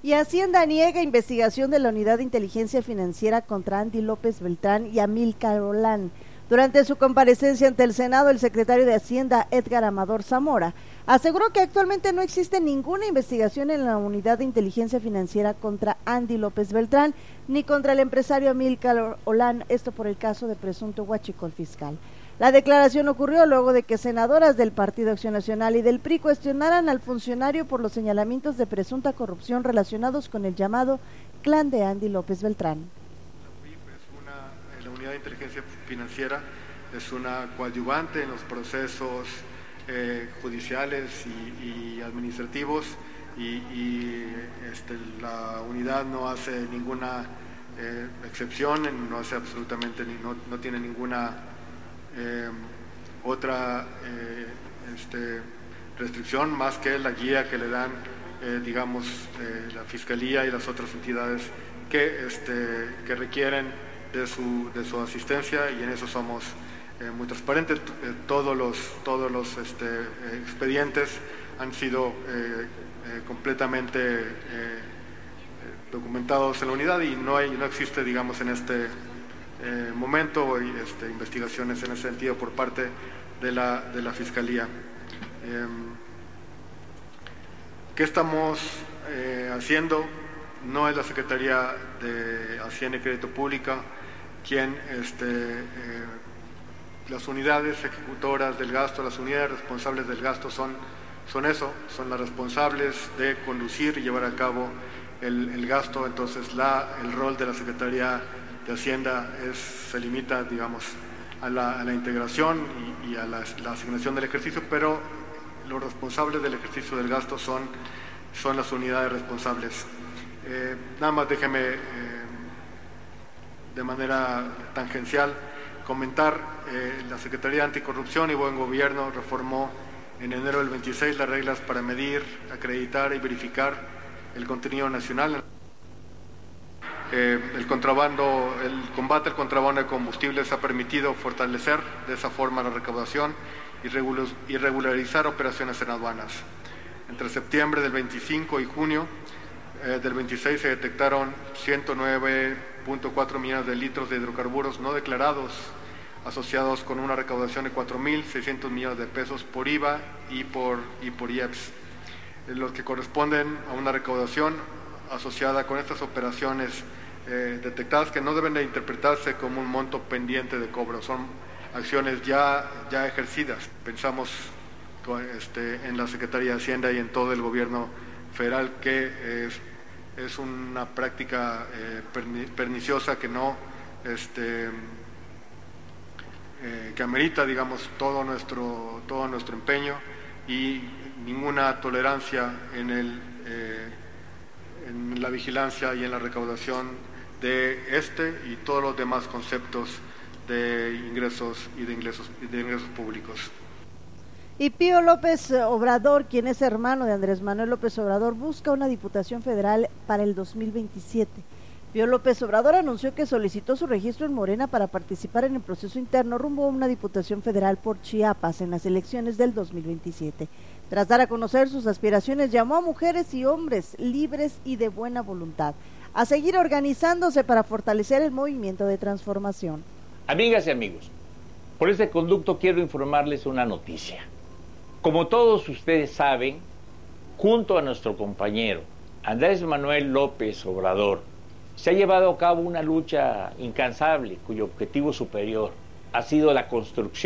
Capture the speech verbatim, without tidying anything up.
Y Hacienda niega investigación de la Unidad de Inteligencia Financiera contra Andy López Beltrán y Amílcar Olán. Durante su comparecencia ante el Senado, el secretario de Hacienda, Edgar Amador Zamora, aseguró que actualmente no existe ninguna investigación en la Unidad de Inteligencia Financiera contra Andy López Beltrán ni contra el empresario Amílcar Olán, esto por el caso de presunto huachicol fiscal. La declaración ocurrió luego de que senadoras del Partido Acción Nacional y del P R I cuestionaran al funcionario por los señalamientos de presunta corrupción relacionados con el llamado clan de Andy López Beltrán. La U I F es una, la Unidad de Inteligencia Financiera es una coadyuvante en los procesos eh, judiciales y, y administrativos y, y este, la unidad no hace ninguna eh, excepción, no hace absolutamente, no, no tiene ninguna Eh, otra eh, este, restricción más que la guía que le dan eh, digamos eh, la Fiscalía y las otras entidades que, este, que requieren de su, de su asistencia, y en eso somos eh, muy transparentes. Eh, todos los, todos los este, eh, expedientes han sido eh, eh, completamente eh, documentados en la unidad y no, hay, no existe digamos en este Eh, momento y este, investigaciones en ese sentido por parte de la, de la Fiscalía. Eh, ¿Qué estamos eh, haciendo? No es la Secretaría de Hacienda y Crédito Público quien, este, eh, las unidades ejecutoras del gasto, las unidades responsables del gasto son, son eso, son las responsables de conducir y llevar a cabo el, el gasto. Entonces la, el rol de la Secretaría de Hacienda es, se limita, digamos, a la, a la integración y, y a la, la asignación del ejercicio, pero los responsables del ejercicio del gasto son, son las unidades responsables. Eh, nada más déjeme, eh, de manera tangencial, comentar, eh, la Secretaría de Anticorrupción y Buen Gobierno reformó en enero del veintiséis las reglas para medir, acreditar y verificar el contenido nacional. Eh, el contrabando, el combate al contrabando de combustibles ha permitido fortalecer de esa forma la recaudación y, regular, y regularizar operaciones en aduanas. Entre septiembre del veinticinco y junio eh, del veintiséis se detectaron ciento nueve punto cuatro millones de litros de hidrocarburos no declarados, asociados con una recaudación de cuatro mil seiscientos millones de pesos por I V A y por, y por I E P S, eh, los que corresponden a una recaudación asociada con estas operaciones eh, detectadas, que no deben de interpretarse como un monto pendiente de cobro, son acciones ya, ya ejercidas. Pensamos este, en la Secretaría de Hacienda y en todo el gobierno federal que es, es una práctica eh, perniciosa que no este, eh, que amerita, digamos, todo nuestro, todo nuestro empeño y ninguna tolerancia en el eh, en la vigilancia y en la recaudación de este y todos los demás conceptos de ingresos y de ingresos, de ingresos públicos. Y Pío López Obrador, quien es hermano de Andrés Manuel López Obrador, busca una diputación federal para el dos mil veintisiete. Pío López Obrador anunció que solicitó su registro en Morena para participar en el proceso interno rumbo a una diputación federal por Chiapas en las elecciones del dos mil veintisiete. Tras dar a conocer sus aspiraciones, llamó a mujeres y hombres libres y de buena voluntad a seguir organizándose para fortalecer el movimiento de transformación. Amigas y amigos, por este conducto quiero informarles una noticia. Como todos ustedes saben, junto a nuestro compañero Andrés Manuel López Obrador, se ha llevado a cabo una lucha incansable cuyo objetivo superior ha sido la construcción